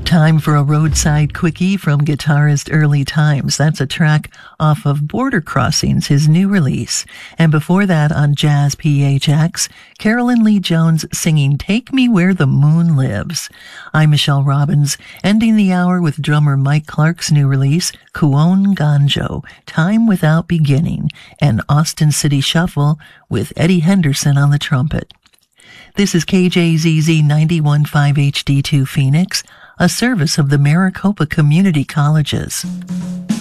Time for a roadside quickie from guitarist Early Times. That's a track off of Border Crossings, his new release. And before that, on Jazz PHX, Carolyn Lee Jones singing Take Me Where the Moon Lives. I'm Michelle Robbins, ending the hour with drummer Mike Clark's new release, Kuon Ganjo, Time Without Beginning, and Austin City Shuffle with Eddie Henderson on the trumpet. This is KJZZ 91.5 HD2 Phoenix, a service of the Maricopa Community Colleges.